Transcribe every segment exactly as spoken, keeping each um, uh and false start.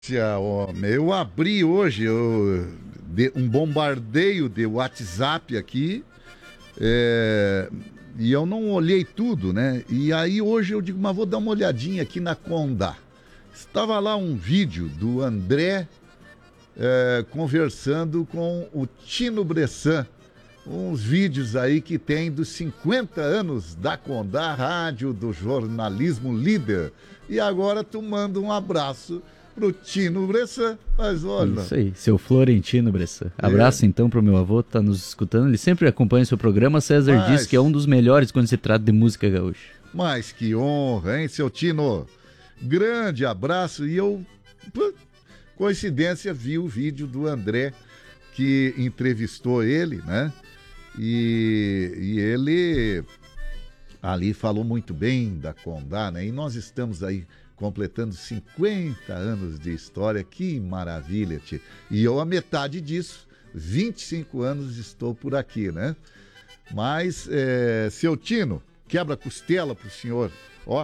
Tia, homem, eu abri hoje eu, de- um bombardeio de WhatsApp aqui, é, e eu não olhei tudo, né? E aí hoje eu digo, mas vou dar uma olhadinha aqui na Condá. Estava lá um vídeo do André é, conversando com o Tino Bressan. Uns vídeos aí que tem dos cinquenta anos da Condá Rádio, do jornalismo líder. E agora tu manda um abraço pro Tino Bressan. Mas olha. Isso aí, seu Florentino Bressan. Abraço É. então pro meu avô, tá nos escutando. Ele sempre acompanha o seu programa. César Mas- diz que é um dos melhores quando se trata de música gaúcha. Mas que honra, hein, seu Tino? Grande abraço. E eu, por coincidência, vi o vídeo do André que entrevistou ele, né? E, e ele ali falou muito bem da Condá, né? E nós estamos aí completando cinquenta anos de história. Que maravilha, tia. E eu, a metade disso, vinte e cinco anos, estou por aqui, né? Mas, é, seu Tino, quebra costela pro senhor, ó.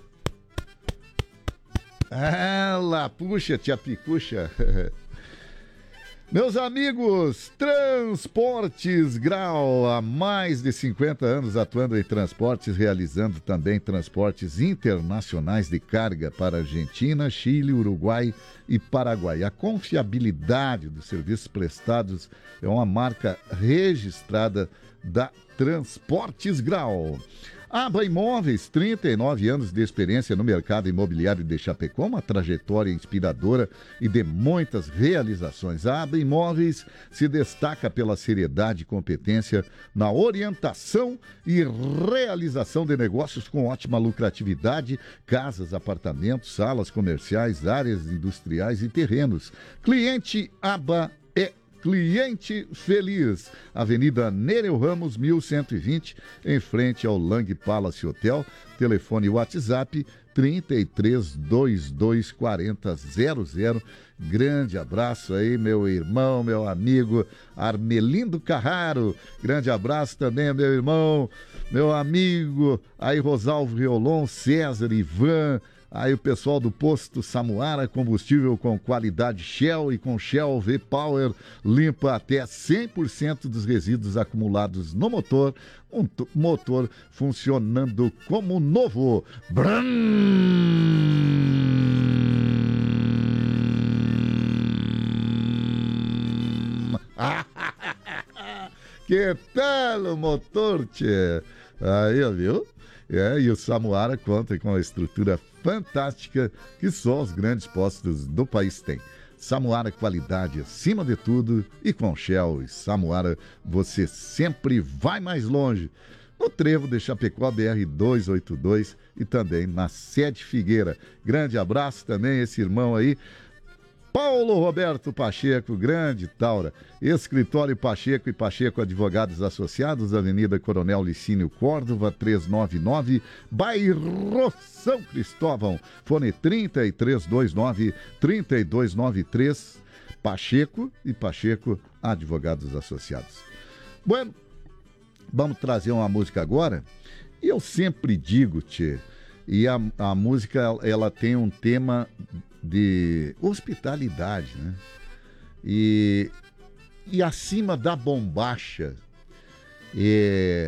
Ela, puxa, tia Picucha. Meus amigos, Transportes Grau, há mais de cinquenta anos atuando em transportes, realizando também transportes internacionais de carga para Argentina, Chile, Uruguai e Paraguai. A confiabilidade dos serviços prestados é uma marca registrada da Transportes Grau. Aba Imóveis, trinta e nove anos de experiência no mercado imobiliário de Chapecó, uma trajetória inspiradora e de muitas realizações. A Aba Imóveis se destaca pela seriedade e competência na orientação e realização de negócios com ótima lucratividade, casas, apartamentos, salas comerciais, áreas industriais e terrenos. Cliente Aba é cliente feliz. Avenida Nereu Ramos, mil cento e vinte, em frente ao Lang Palace Hotel. Telefone WhatsApp trinta e três, vinte e dois, quarenta, zero zero. Grande abraço aí, meu irmão, meu amigo Armelindo Carraro. Grande abraço também, meu irmão, meu amigo aí Rosalvo Riolon, César, Ivan. Aí o pessoal do Posto Samuara, combustível com qualidade Shell e com Shell V-Power, limpa até cem por cento dos resíduos acumulados no motor, um t- motor funcionando como novo. Brum! Que tal o motor, tchê? Aí, viu? É, e o Samuara conta com a estrutura fantástica que só os grandes postos do país têm. Samuara, qualidade acima de tudo, e com Shell e Samuara você sempre vai mais longe. No Trevo de Chapecó, B R duzentos e oitenta e dois, e também na Sede Figueira. Grande abraço também a esse irmão aí, Paulo Roberto Pacheco, grande Taura, Escritório Pacheco e Pacheco Advogados Associados, Avenida Coronel Licínio Córdova, trezentos e noventa e nove, bairro São Cristóvão, fone trinta e três vinte e nove, trinta e dois noventa e três, Pacheco e Pacheco Advogados Associados. Bueno, vamos trazer uma música agora, e eu sempre digo, tchê, e a, a música, ela tem um tema de hospitalidade, né? E, e acima da bombacha, é,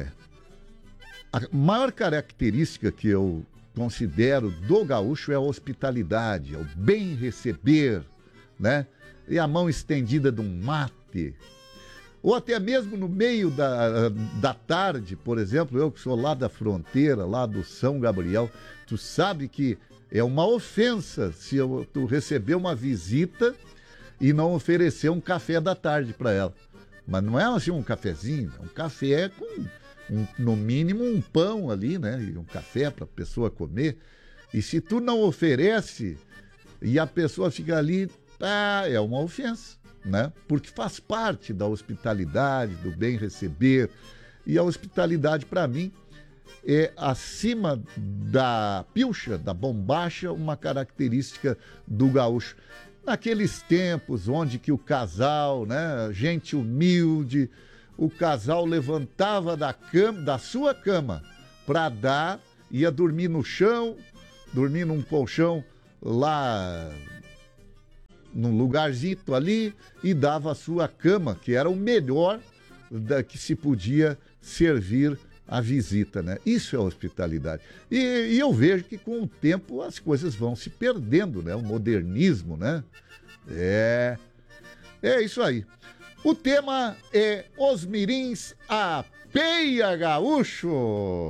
a maior característica que eu considero do gaúcho é a hospitalidade, é o bem receber, né? E a mão estendida de um mate, ou até mesmo no meio da, da tarde, por exemplo, eu que sou lá da fronteira, lá do São Gabriel, tu sabe que é uma ofensa se eu, tu receber uma visita e não oferecer um café da tarde para ela. Mas não é assim um cafezinho, é um café com, um, no mínimo, um pão ali, né? E um café para a pessoa comer. E se tu não oferece e a pessoa fica ali, ah, é uma ofensa, né? Porque faz parte da hospitalidade, do bem receber. E a hospitalidade, para mim, é, acima da pilcha, da bombacha, uma característica do gaúcho. Naqueles tempos onde que o casal, né, gente humilde, o casal levantava da cama, da sua cama para dar, ia dormir no chão, dormir num colchão lá num lugarzinho ali e dava a sua cama, que era o melhor da, que se podia servir a visita, né? Isso é hospitalidade. E, e eu vejo que com o tempo as coisas vão se perdendo, né? O modernismo, né? É, é isso aí. O tema é Os Mirins a Peia Gaúcho.